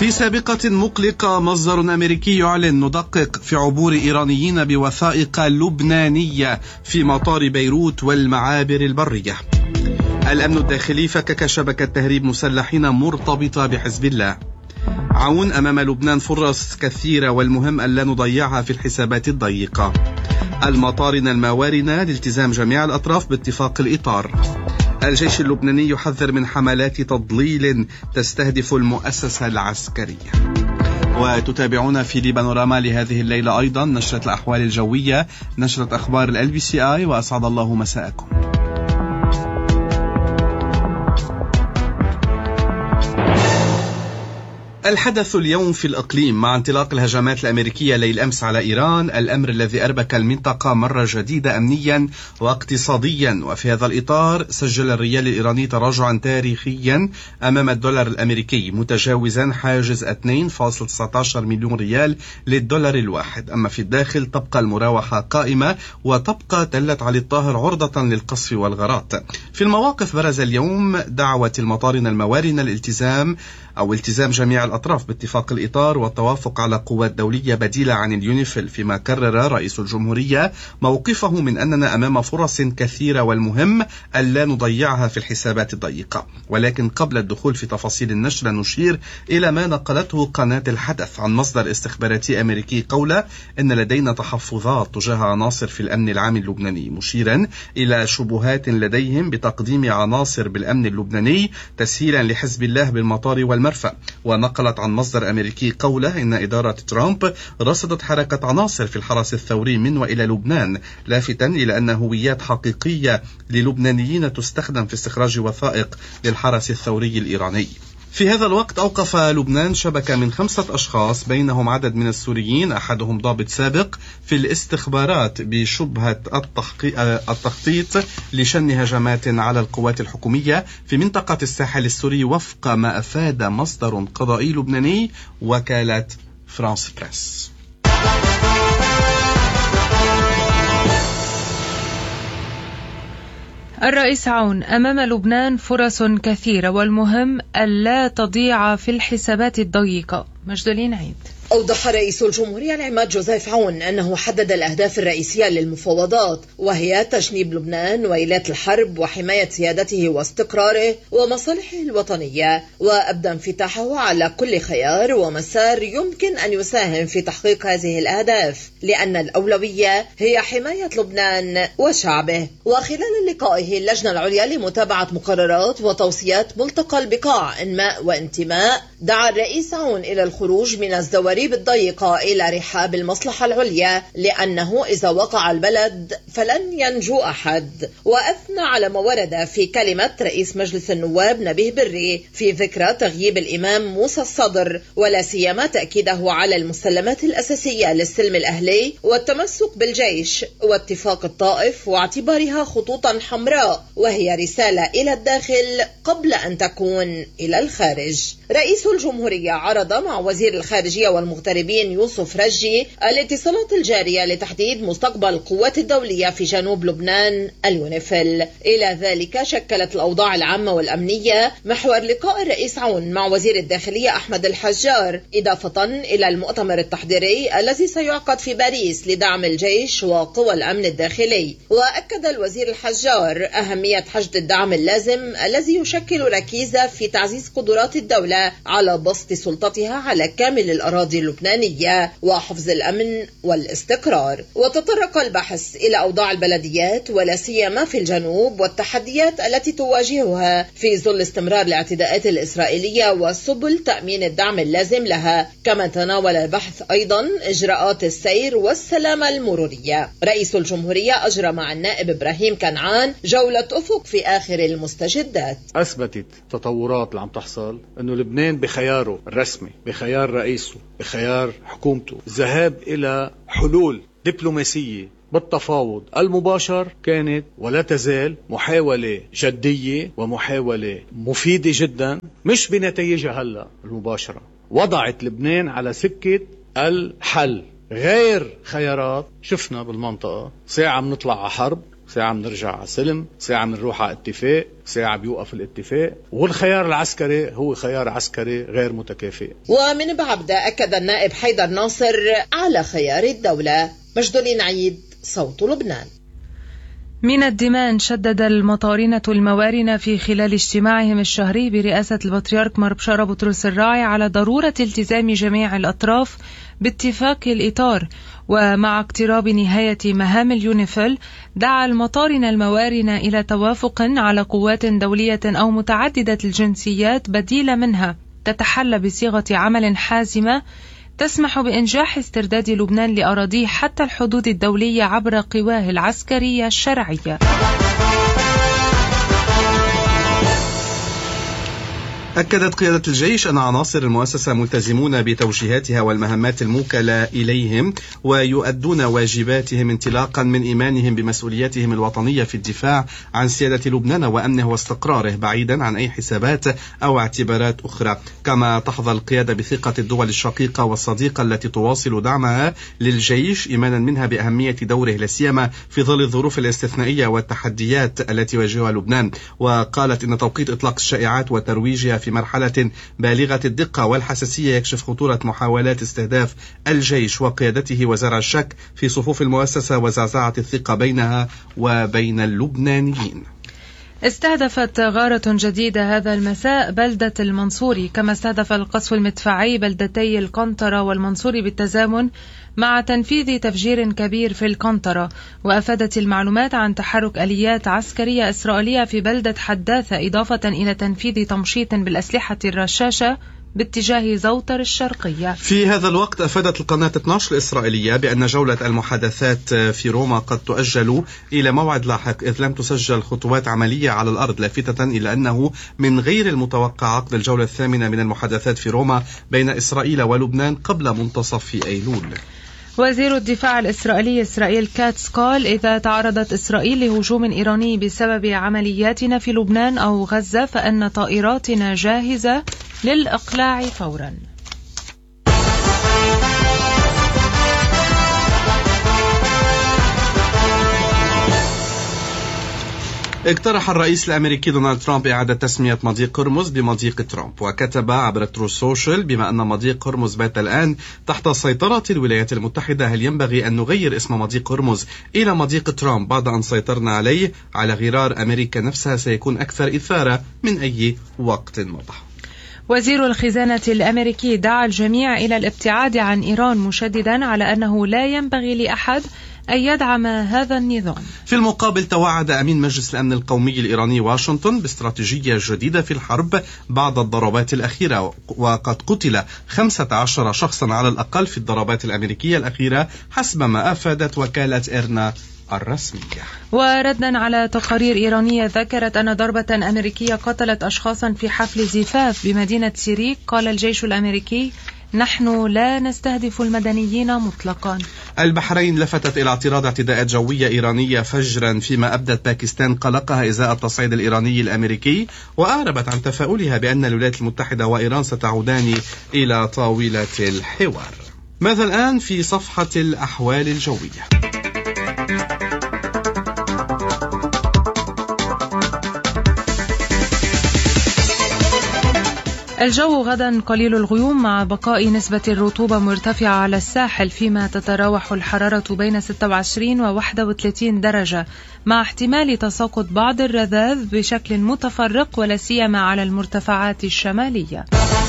في سابقة مقلقة، مصدر أمريكي يعلن ندقق في عبور إيرانيين بوثائق لبنانية في مطار بيروت والمعابر البرية. الأمن الداخلي فكك شبكة تهريب مسلحين مرتبطة بحزب الله. عون أمام لبنان فرص كثيرة والمهم ألا نضيعها في الحسابات الضيقة. المطارنة الموارنة لالتزام جميع الأطراف باتفاق الإطار. الجيش اللبناني يحذر من حملات تضليل تستهدف المؤسسة العسكرية. وتتابعون في لبانوراما لهذه الليلة أيضا نشرة الأحوال الجوية، نشرة أخبار الLBCI، وأسعد الله مساءكم. الحدث اليوم في الإقليم مع انطلاق الهجمات الأمريكية ليل أمس على إيران، الأمر الذي أربك المنطقة مرة جديدة أمنيا واقتصاديا. وفي هذا الإطار سجل الريال الإيراني تراجعا تاريخيا أمام الدولار الأمريكي، متجاوزا حاجز 2.19 مليون ريال للدولار الواحد. أما في الداخل تبقى المراوحة قائمة، وتبقى تلة علي الطاهر عرضة للقصف والغارات. في المواقف برز اليوم دعوة المطارنة الموارنة الالتزام جميع الأطراف باتفاق الإطار والتوافق على قوات دولية بديلة عن اليونيفيل، فيما كرر رئيس الجمهورية موقفه من أننا أمام فرص كثيرة والمهم ألا نضيعها في الحسابات الضيقة. ولكن قبل الدخول في تفاصيل النشرة نشير إلى ما نقلته قناة الحدث عن مصدر استخباراتي أمريكي قوله إن لدينا تحفظات تجاه عناصر في الأمن العام اللبناني، مشيرا إلى شبهات لديهم بتقديم عناصر بالأمن اللبناني تسهيلا لحزب الله بالمطار والمرفأ. ونقلت عن مصدر أمريكي قوله إن إدارة ترامب رصدت حركة عناصر في الحرس الثوري من وإلى لبنان، لافتا إلى أن هويات حقيقية للبنانيين تستخدم في استخراج وثائق للحرس الثوري الإيراني. في هذا الوقت أوقف لبنان شبكة من 5 أشخاص بينهم عدد من السوريين، أحدهم ضابط سابق في الاستخبارات، بشبهة التخطيط لشن هجمات على القوات الحكومية في منطقة الساحل السوري، وفق ما أفاد مصدر قضائي لبناني وكالة فرانس بريس. الرئيس عون أمام لبنان فرص كثيرة والمهم ألا تضيع في الحسابات الضيقة. مجدلين عيد. أوضح رئيس الجمهورية العماد جوزيف عون أنه حدد الأهداف الرئيسية للمفاوضات، وهي تجنيب لبنان ويلات الحرب وحماية سيادته واستقراره ومصالحه الوطنية، وأبدى انفتاحه على كل خيار ومسار يمكن أن يساهم في تحقيق هذه الأهداف، لأن الأولوية هي حماية لبنان وشعبه. وخلال لقائه اللجنة العليا لمتابعة مقررات وتوصيات ملتقى البقاع إنماء وانتماء، دعا الرئيس عون إلى الخروج من الزواريب الضيقة إلى رحاب المصلحة العليا، لأنه إذا وقع البلد فلن ينجو أحد. وأثنى على ما ورد في كلمة رئيس مجلس النواب نبيه بري في ذكرى تغييب الإمام موسى الصدر، ولا سيما تأكيده على المسلمات الأساسية للسلم الأهلي والتمسك بالجيش واتفاق الطائف واعتبارها خطوطا حمراء، وهي رسالة إلى الداخل قبل أن تكون إلى الخارج. رئيس الجمهورية عرض مع وزير الخارجية والمغتربين يوسف رجي الاتصالات الجارية لتحديد مستقبل القوات الدولية في جنوب لبنان اليونيفيل. إلى ذلك شكلت الأوضاع العامة والأمنية محور لقاء الرئيس عون مع وزير الداخلية أحمد الحجار، إضافة إلى المؤتمر التحضيري الذي سيعقد في باريس لدعم الجيش وقوى الأمن الداخلي. وأكد الوزير الحجار أهمية حشد الدعم اللازم الذي يشكل ركيزة في تعزيز قدرات الدولة على بسط سلطتها على كامل الأراضي اللبنانية وحفظ الأمن والاستقرار. وتطرق البحث إلى أوضاع البلديات ولا سيما في الجنوب والتحديات التي تواجهها في ظل استمرار الاعتداءات الإسرائيلية وسبل تأمين الدعم اللازم لها. كما تناول البحث أيضا إجراءات السير والسلامة المرورية. رئيس الجمهورية أجرى مع النائب إبراهيم كنعان جولة أفق في آخر المستجدات. أثبتت تطورات اللي عم تحصل أنه لبنان بخياره الرسمي، بخيار رئيسه، بخيار حكومته، ذهاب إلى حلول دبلوماسية بالتفاوض المباشر كانت ولا تزال محاولة جدية ومحاولة مفيدة جدا، مش بنتائجها هلا المباشرة. وضعت لبنان على سكة الحل، غير خيارات شفنا بالمنطقة، ساعة بنطلع على حرب، ساعة بنرجع على سلم، ساعة بنروح على اتفاق، ساعة بيوقف الاتفاق، والخيار العسكري هو خيار عسكري غير متكافئ. ومن بعبدة أكد النائب حيدر ناصر على خيار الدولة. مجدولين عيد، صوت لبنان. من الدمام شدد المطارنة الموارنة في خلال اجتماعهم الشهري برئاسة البطريرك مار بشارة بطرس الراعي على ضرورة التزام جميع الأطراف باتفاق الإطار. ومع اقتراب نهاية مهام اليونيفيل دعا المطارنة الموارنة إلى توافق على قوات دولية أو متعددة الجنسيات بديلة منها تتحلى بصيغة عمل حازمة تسمح بإنجاح استرداد لبنان لأراضيه حتى الحدود الدولية عبر قواه العسكرية الشرعية. أكدت قيادة الجيش أن عناصر المؤسسة ملتزمون بتوجيهاتها والمهمات الموكلة إليهم ويؤدون واجباتهم انطلاقا من إيمانهم بمسؤولياتهم الوطنية في الدفاع عن سيادة لبنان وأمنه واستقراره بعيدا عن أي حسابات أو اعتبارات أخرى. كما تحظى القيادة بثقة الدول الشقيقة والصديقة التي تواصل دعمها للجيش إيمانا منها بأهمية دوره لاسيما في ظل الظروف الاستثنائية والتحديات التي يواجهها لبنان. وقالت إن توقيت إطلاق الشائعات وترويجها في مرحلة بالغة الدقة والحساسية يكشف خطورة محاولات استهداف الجيش وقيادته وزرع الشك في صفوف المؤسسة وزعزعة الثقة بينها وبين اللبنانيين. استهدفت غارة جديدة هذا المساء بلدة المنصوري، كما استهدف القصف المدفعي بلدتي القنطرة والمنصوري بالتزامن مع تنفيذ تفجير كبير في القنطرة. وأفادت المعلومات عن تحرك آليات عسكرية إسرائيلية في بلدة حداثة إضافة إلى تنفيذ تمشيط بالأسلحة الرشاشة باتجاه زوطر الشرقية. في هذا الوقت أفادت القناة 12 الإسرائيلية بأن جولة المحادثات في روما قد تؤجل إلى موعد لاحق إذ لم تسجل خطوات عملية على الأرض، لافتة إلى أنه من غير المتوقع عقد الجولة الثامنة من المحادثات في روما بين إسرائيل ولبنان قبل منتصف أيلول. وزير الدفاع الإسرائيلي إسرائيل كاتس قال: إذا تعرضت إسرائيل لهجوم إيراني بسبب عملياتنا في لبنان أو غزة فإن طائراتنا جاهزة للإقلاع فورا. اقترح الرئيس الأمريكي دونالد ترامب إعادة تسمية مضيق هرمز بمضيق ترامب، وكتب عبر ترو سوشيال: بما أن مضيق هرمز بات الآن تحت سيطرة الولايات المتحدة، هل ينبغي أن نغير اسم مضيق هرمز إلى مضيق ترامب بعد أن سيطرنا عليه على غرار أمريكا نفسها؟ سيكون أكثر إثارة من أي وقت مضى. وزير الخزانة الأمريكي دعا الجميع إلى الابتعاد عن إيران، مشددا على أنه لا ينبغي لأحد أن يدعم هذا النظام. في المقابل توعد أمين مجلس الأمن القومي الإيراني واشنطن باستراتيجية جديدة في الحرب بعد الضربات الأخيرة، وقد قتل 15 شخصا على الأقل في الضربات الأمريكية الأخيرة حسب ما أفادت وكالة إيرنا الرسمية. وردا على تقارير إيرانية ذكرت أن ضربة أمريكية قتلت أشخاصا في حفل زفاف بمدينة سيريك، قال الجيش الأمريكي: نحن لا نستهدف المدنيين مطلقا. البحرين لفتت إلى اعتراض اعتداءات جوية إيرانية فجرا، فيما أبدت باكستان قلقها إزاء التصعيد الإيراني الأمريكي، وأعربت عن تفاؤلها بأن الولايات المتحدة وإيران ستعودان إلى طاولة الحوار. ماذا الآن في صفحة الأحوال الجوية؟ الجو غدا قليل الغيوم مع بقاء نسبة الرطوبة مرتفعة على الساحل، فيما تتراوح الحرارة بين 26 و 31 درجة، مع احتمال تساقط بعض الرذاذ بشكل متفرق ولا سيما على المرتفعات الشمالية.